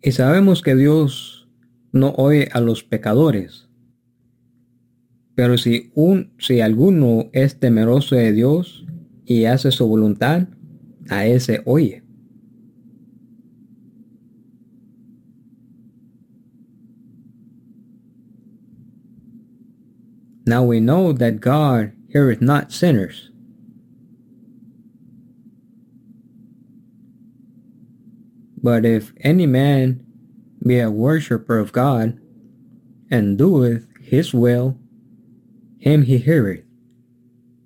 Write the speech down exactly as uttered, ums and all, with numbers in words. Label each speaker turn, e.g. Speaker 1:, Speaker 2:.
Speaker 1: Y sabemos que Dios no oye a los pecadores, pero si, un, si alguno es temeroso de Dios y hace su voluntad, a ese oye. Now we know that God heareth not sinners. But if any man be a worshipper of God, and doeth his will, him he heareth.